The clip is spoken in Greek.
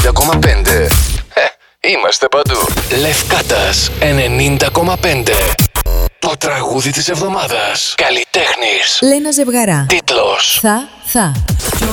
90,5. Είμαστε παντού. Λευκάτας 90,5. Το τραγούδι της εβδομάδας. Καλλιτέχνης. Λένα Ζευγαρά. Τίτλος. Θα.